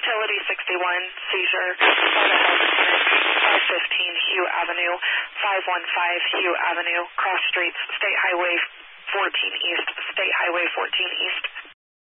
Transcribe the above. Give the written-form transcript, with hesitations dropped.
Utility 61, seizure, Florida Health Clinic, 515 Hugh Avenue, 515 Hugh Avenue, cross streets, State Highway 14 East, State Highway 14 East.